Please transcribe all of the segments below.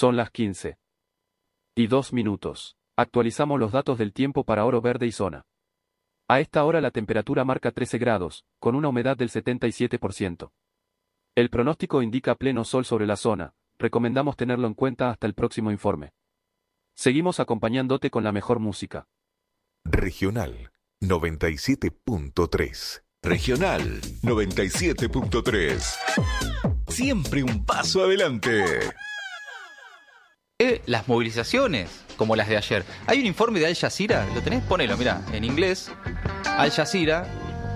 Son las 15:02. Actualizamos los datos del tiempo para Oro Verde y zona. A esta hora la temperatura marca 13 grados, con una humedad del 77%. El pronóstico indica pleno sol sobre la zona, recomendamos tenerlo en cuenta hasta el próximo informe. Seguimos acompañándote con la mejor música. Regional 97.3. Regional 97.3. Siempre un paso adelante. Las movilizaciones, como las de ayer. Hay un informe de Al Jazeera, ¿lo tenés? Ponelo, mirá, en inglés. Al Jazeera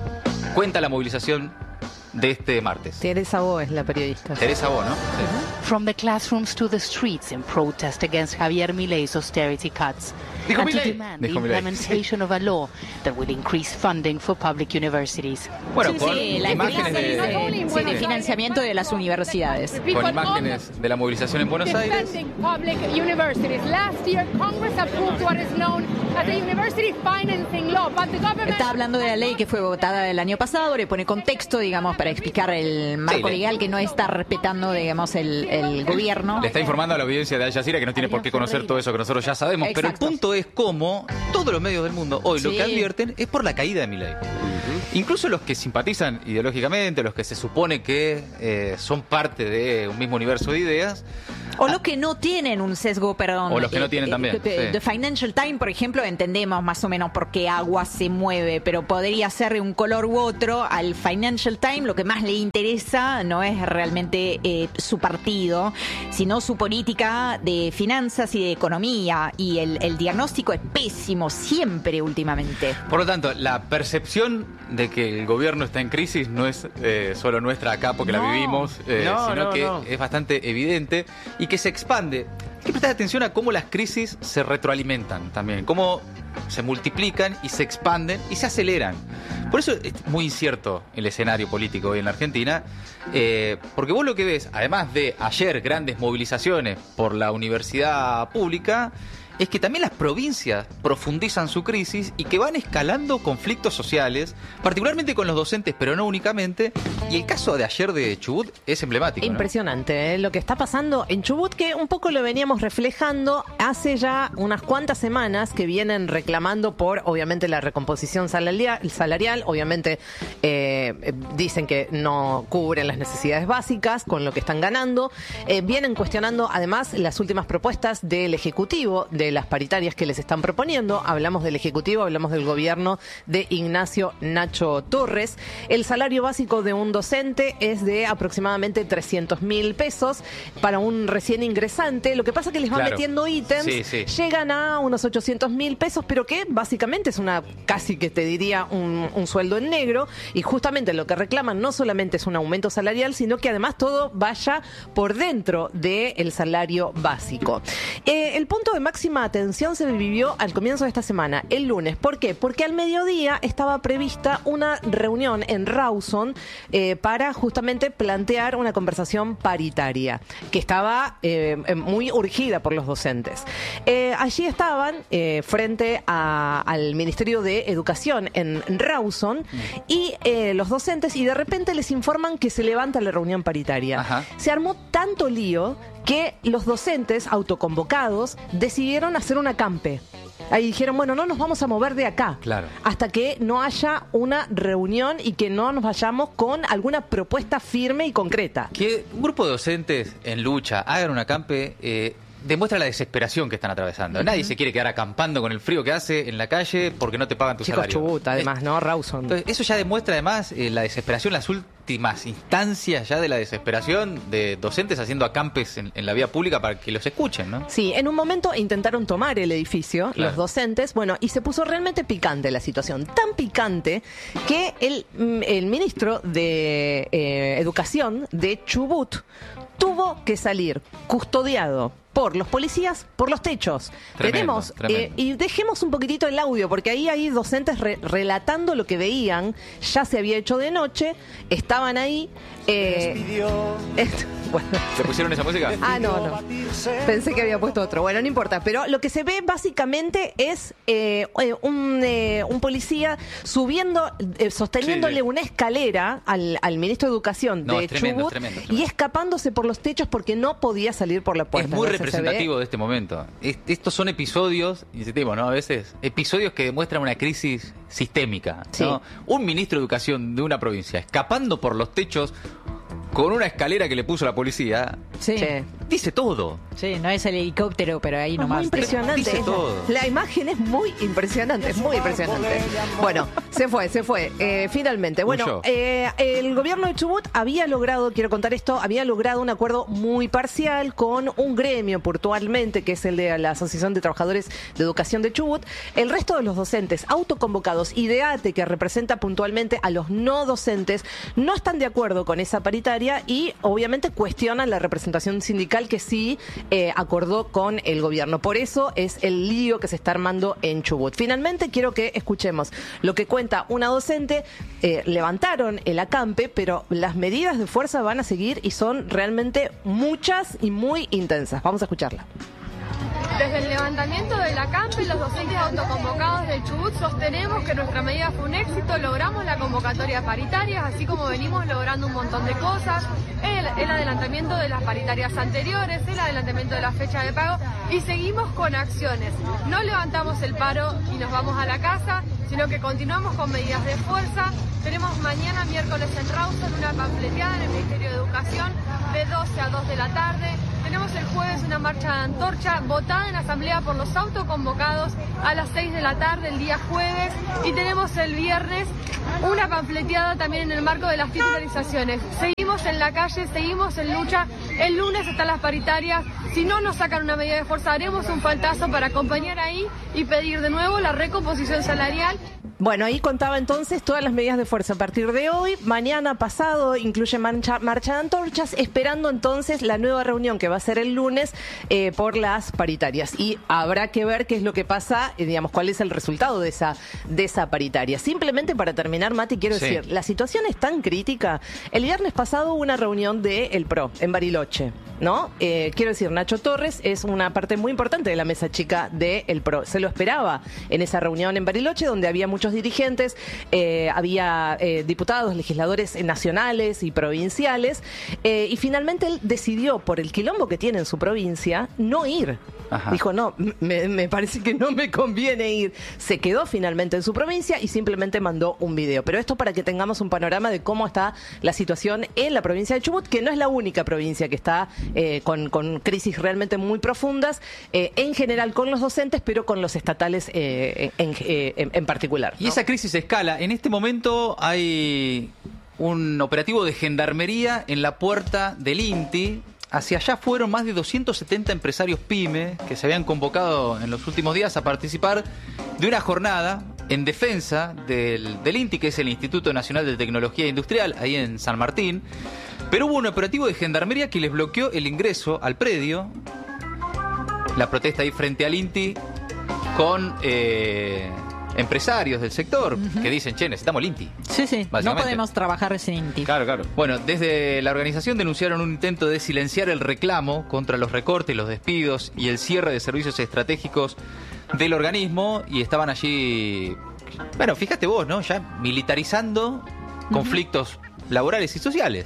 cuenta la movilización de este martes. Teresa Bo es la periodista. Teresa Bo, ¿no? Sí. From the classrooms to the streets in protest against Javier Milei's austerity cuts. Dijo And to Milei. demand the Dijo Milei. implementation of a law that will increase funding for public universities. Bueno, Sí, con sí, la imágenes de financiamiento de las universidades. con imágenes de la movilización en Buenos Aires. Public universities. Last year, Congress approved what is known as the University Financing Law, but the government... Está hablando de la ley que fue votada el año pasado, le pone contexto, digamos, para explicar el marco legal que no está respetando, digamos, el gobierno. Le está informando a la audiencia de Al Jazeera que no tiene por qué conocer todo eso que nosotros ya sabemos. Exacto. Pero el punto es cómo todos los medios del mundo hoy lo Sí. que advierten es por la caída de Milei. Incluso los que simpatizan ideológicamente, los que se supone que son parte de un mismo universo de ideas. O los que no tienen un sesgo, perdón. O los que no tienen también, sí. The Financial Times, por ejemplo, entendemos más o menos por qué agua se mueve, pero podría ser de un color u otro. Al Financial Times lo que más le interesa no es realmente su partido, sino su política de finanzas y de economía. Y el diagnóstico es pésimo siempre últimamente. Por lo tanto, la percepción de que el gobierno está en crisis no es solo nuestra acá porque la vivimos, sino que es bastante evidente y que se expande. Hay que prestar atención a cómo las crisis se retroalimentan también, cómo se multiplican y se expanden y se aceleran. Por eso es muy incierto el escenario político hoy en la Argentina, porque vos lo que ves, además de ayer grandes movilizaciones por la universidad pública, es que también las provincias profundizan su crisis y que van escalando conflictos sociales, particularmente con los docentes, pero no únicamente. Y el caso de ayer de Chubut es emblemático, ¿no? Impresionante, lo que está pasando en Chubut, que un poco lo veníamos reflejando hace ya unas cuantas semanas que vienen reclamando por, obviamente, la recomposición salarial. Obviamente dicen que no cubren las necesidades básicas con lo que están ganando. Vienen cuestionando, además, las últimas propuestas del Ejecutivo, de las paritarias que les están proponiendo. Hablamos del Ejecutivo, hablamos del gobierno de Ignacio Nacho Torres. El salario básico de un docente es de aproximadamente 300.000 pesos para un recién ingresante. Lo que pasa es que les van metiendo ítems, llegan a unos 800.000 pesos, pero que básicamente es casi que te diría un sueldo en negro, y justamente lo que reclaman no solamente es un aumento salarial, sino que además todo vaya por dentro del salario básico. El punto de máxima atención se vivió al comienzo de esta semana, el lunes. ¿Por qué? Porque al mediodía estaba prevista una reunión en Rawson para justamente plantear una conversación paritaria, que estaba muy urgida por los docentes. Allí estaban frente al Ministerio de Educación en Rawson y los docentes, y de repente les informan que se levanta la reunión paritaria. Ajá. Se armó tanto lío que los docentes autoconvocados decidieron hacer un acampe. Ahí dijeron, bueno, no nos vamos a mover de acá hasta que no haya una reunión y que no nos vayamos con alguna propuesta firme y concreta. Que un grupo de docentes en lucha hagan un acampe demuestra la desesperación que están atravesando. Nadie se quiere quedar acampando con el frío que hace en la calle porque no te pagan tu salario. Chubut, además, ¿no? Rawson. Entonces, eso ya demuestra además la desesperación, las últimas instancias ya de la desesperación de docentes haciendo acampes en la vía pública para que los escuchen, ¿no? Sí, en un momento intentaron tomar el edificio, los docentes, bueno, y se puso realmente picante la situación. Tan picante que el ministro de Educación de Chubut tuvo que salir custodiado por los policías, por los techos. Tremendo. Y dejemos un poquitito el audio, porque ahí hay docentes relatando lo que veían. Ya se había hecho de noche, estaban ahí. Bueno. ¿Se pusieron esa música? Ah, no. Pensé que había puesto otro. Bueno, no importa. Pero lo que se ve básicamente es un policía subiendo, sosteniéndole una escalera al ministro de Educación de Chubut, y escapándose por los techos porque no podía salir por la puerta. Es muy Entonces, representativo de este momento. Estos son episodios, insistimos, ¿no? A veces, episodios que demuestran una crisis sistémica, ¿no? Sí. Un ministro de Educación de una provincia escapando por los techos con una escalera que le puso la policía. Sí. Dice todo. Sí, no es el helicóptero, pero ahí nomás. Muy impresionante. Dice todo. La imagen es muy impresionante, es muy impresionante. Bueno, se fue. Finalmente. Bueno, el gobierno de Chubut había logrado, quiero contar esto, había logrado un acuerdo muy parcial con un gremio, puntualmente, que es el de la Asociación de Trabajadores de Educación de Chubut. El resto de los docentes autoconvocados y de ATE, que representa puntualmente a los no docentes, no están de acuerdo con esa paritaria y obviamente cuestionan la representación sindical que sí acordó con el gobierno. Por eso es el lío que se está armando en Chubut. Finalmente quiero que escuchemos lo que cuenta una docente. Levantaron el acampe, pero las medidas de fuerza van a seguir y son realmente muchas y muy intensas. Vamos a escucharla. Desde el levantamiento del acampe, los docentes autoconvocados del Chubut sostenemos que nuestra medida fue un éxito, logramos la convocatoria paritaria, así como venimos logrando un montón de cosas, el adelantamiento de las paritarias anteriores, el adelantamiento de la fecha de pago, y seguimos con acciones. No levantamos el paro y nos vamos a la casa, sino que continuamos con medidas de fuerza. Tenemos mañana, miércoles, en Rawson, una panfleteada en el Ministerio de Educación de 12 a 2 de la tarde. Tenemos el jueves una marcha de antorcha votada en asamblea por los autoconvocados a las 6 de la tarde el día jueves, y tenemos el viernes una panfleteada también en el marco de las titularizaciones. Seguimos en la calle, seguimos en lucha. El lunes están las paritarias. Si no nos sacan una medida de fuerza, haremos un faltazo para acompañar ahí y pedir de nuevo la recomposición salarial. Bueno, ahí contaba entonces todas las medidas de fuerza a partir de hoy. Mañana pasado incluye marcha de antorchas, esperando entonces la nueva reunión que va a ser el lunes por las paritarias. Y habrá que ver qué es lo que pasa, digamos, cuál es el resultado de esa paritaria. Simplemente para terminar, Mati, quiero decir, la situación es tan crítica. El viernes pasado hubo una reunión del PRO en Bariloche, ¿no? Quiero decir, Nacho Torres es una parte muy importante de la mesa chica del PRO. Se lo esperaba en esa reunión en Bariloche, donde había muchos dirigentes, había diputados, legisladores nacionales y provinciales, y finalmente él decidió, por el quilombo que tiene en su provincia, no ir. Ajá. Dijo, no, me parece que no me conviene ir. Se quedó finalmente en su provincia y simplemente mandó un video. Pero esto para que tengamos un panorama de cómo está la situación en la provincia de Chubut, que no es la única provincia que está con crisis realmente muy profundas, en general con los docentes, pero con los estatales en particular, ¿no? Y esa crisis escala. En este momento hay un operativo de gendarmería en la puerta del INTI. Hacia allá fueron más de 270 empresarios pyme que se habían convocado en los últimos días a participar de una jornada en defensa del INTI, que es el Instituto Nacional de Tecnología Industrial, ahí en San Martín. Pero hubo un operativo de gendarmería que les bloqueó el ingreso al predio. La protesta ahí frente al INTI con empresarios del sector que dicen, che, necesitamos el INTI. Sí, no podemos trabajar sin INTI. Claro. Bueno, desde la organización denunciaron un intento de silenciar el reclamo contra los recortes, los despidos y el cierre de servicios estratégicos del organismo, y estaban allí, bueno, fíjate vos, ¿no? Ya militarizando conflictos laborales y sociales.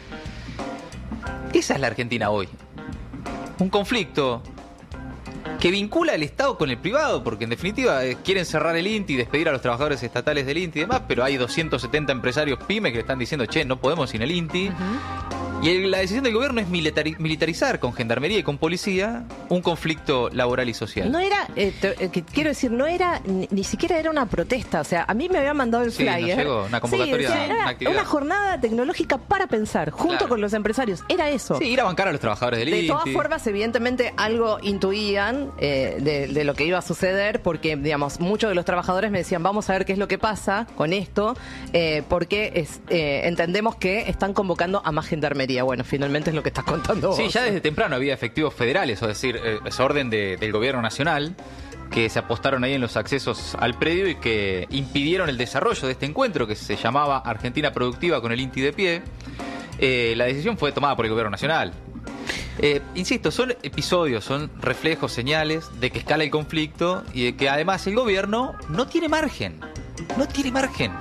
Esa es la Argentina hoy. Un conflicto que vincula al Estado con el privado, porque en definitiva quieren cerrar el INTI y despedir a los trabajadores estatales del INTI y demás, pero hay 270 empresarios pymes que le están diciendo, che, no podemos sin el INTI. Y la decisión del gobierno es militarizar con gendarmería y con policía un conflicto laboral y social. No era, quiero decir, no era, ni siquiera era una protesta. O sea, a mí me había mandado el flyer. Nos llegó una convocatoria, era una actividad. Una jornada tecnológica para pensar, junto con los empresarios. Era eso. Sí, ir a bancar a los trabajadores del INTI. De todas formas, evidentemente, algo intuían de lo que iba a suceder, porque, digamos, muchos de los trabajadores me decían, vamos a ver qué es lo que pasa con esto, porque entendemos que están convocando a más gendarmería. Bueno, finalmente es lo que estás contando vos. Sí, ya desde temprano había efectivos federales, es decir, es orden del gobierno nacional, que se apostaron ahí en los accesos al predio y que impidieron el desarrollo de este encuentro que se llamaba Argentina Productiva con el INTI de pie. La decisión fue tomada por el gobierno nacional. Insisto, son episodios, son reflejos, señales de que escala el conflicto y de que además el gobierno no tiene margen.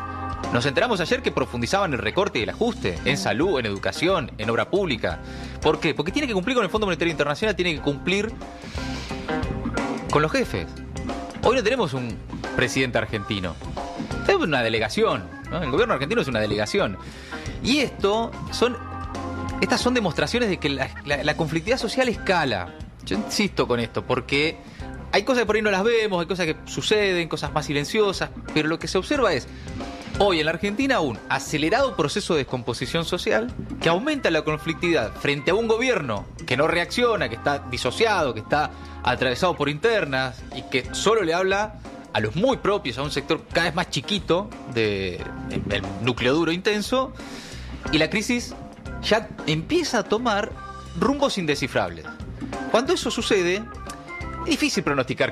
Nos enteramos ayer que profundizaban el recorte y el ajuste en salud, en educación, en obra pública. ¿Por qué? Porque tiene que cumplir con el Fondo Monetario Internacional, tiene que cumplir con los jefes. Hoy no tenemos un presidente argentino. Es una delegación, ¿no? El gobierno argentino es una delegación. Y estas son demostraciones de que la conflictividad social escala. Yo insisto con esto, porque hay cosas que por ahí no las vemos, hay cosas que suceden, cosas más silenciosas, pero lo que se observa es, hoy en la Argentina, un acelerado proceso de descomposición social que aumenta la conflictividad frente a un gobierno que no reacciona, que está disociado, que está atravesado por internas y que solo le habla a los muy propios, a un sector cada vez más chiquito del núcleo duro intenso, y la crisis ya empieza a tomar rumbos indescifrables. Cuando eso sucede, es difícil pronosticar